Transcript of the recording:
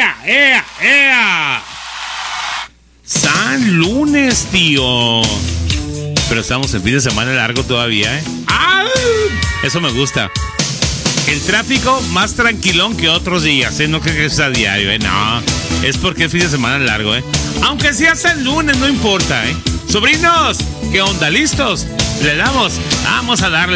¡Ea, ea, ea! San Lunes, tío. Pero estamos en fin de semana largo todavía, ¿eh? ¡Ah! Eso me gusta. El tráfico más tranquilón que otros días, ¿eh? No creo que sea diario, ¿eh? No, es porque es fin de semana largo, ¿eh? Aunque sea San Lunes, no importa, ¿eh? Sobrinos, ¿qué onda? ¿Listos? Le damos. Vamos a darle.